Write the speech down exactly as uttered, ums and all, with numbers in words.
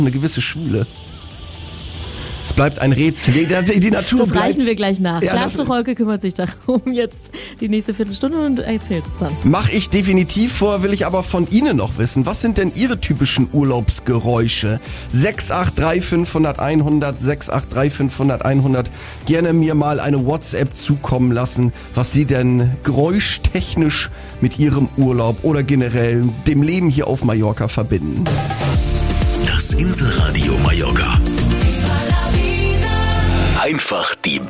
eine gewisse Schwüle. Es bleibt ein Rätsel. Die, die Natur das bleibt, reichen wir gleich nach. Ja, Lars Tucholke kümmert sich darum jetzt die nächste Viertelstunde und erzählt es dann. Mach ich definitiv vor, will ich aber von Ihnen noch wissen. Was sind denn Ihre typischen Urlaubsgeräusche? sechs acht drei fünf null null hundert, sechs acht drei fünf null null hundert. Gerne mir mal eine WhatsApp zukommen lassen, was Sie denn geräuschtechnisch mit Ihrem Urlaub oder generell dem Leben hier auf Mallorca verbinden. Das Inselradio Mallorca. Einfach die